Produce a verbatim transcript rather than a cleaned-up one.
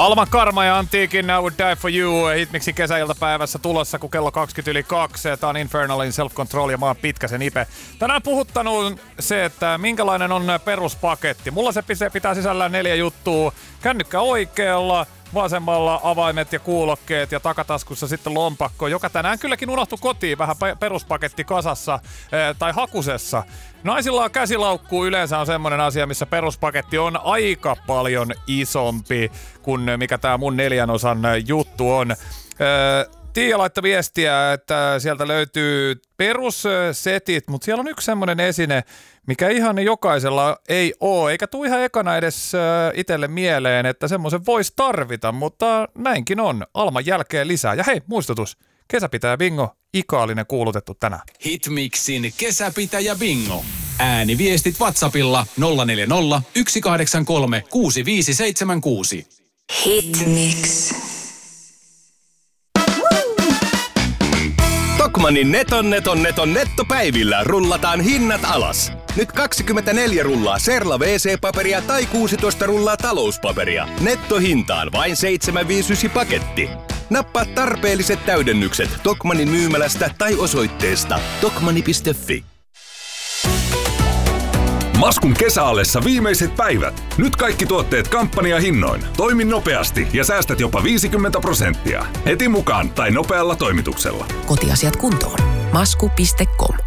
Alman Karma ja Antiikin Now Would Die For You hitmiksi kesäiltapäivässä tulossa, kun kello kaksikymmentä yli kaksi. Tää on Infernalin Self Control ja mä oon Pitkäsen Ipe. Tänään puhuttanut se, että minkälainen on peruspaketti. Mulla se pitää sisällään neljä juttua. Kännykkä oikealla, vasemmalla avaimet ja kuulokkeet ja takataskussa sitten lompakko, joka tänään kylläkin unohtui kotiin vähän peruspaketti kasassa eh, tai hakusessa. Naisilla käsilaukku yleensä on semmoinen asia, missä peruspaketti on aika paljon isompi kuin mikä tää mun neljänosan juttu on. Eh, Tiia laittoi viestiä, että sieltä löytyy perussetit, mutta siellä on yksi semmoinen esine, mikä ihan jokaisella ei oo, eikä tule ihan ekana edes itselle mieleen, että semmoisen voisi tarvita, mutta näinkin on. Alman jälkeen lisää. Ja hei, muistutus, kesäpitäjä bingo, Ikaalinen kuulutettu tänään. Hitmixin kesäpitäjä bingo. Ääniviestit WhatsAppilla nolla neljä nolla, yksi kahdeksan kolme, kuusi viisi seitsemän kuusi. Hitmix. Tokmannin neton neton neton nettopäivillä rullataan hinnat alas. Nyt kaksikymmentäneljä rullaa Serla wee see-paperia tai kuusitoista rullaa talouspaperia. Nettohintaan vain seitsemän viisikymmentäyhdeksän paketti. Nappaa tarpeelliset täydennykset Tokmannin myymälästä tai osoitteesta tokmanni piste fi. Maskun kesäallessa viimeiset päivät. Nyt kaikki tuotteet kampanjahinnoin. Toimi nopeasti ja säästät jopa viisikymmentä prosenttia. Heti mukaan tai nopealla toimituksella. Kotiasiat kuntoon. Masku piste com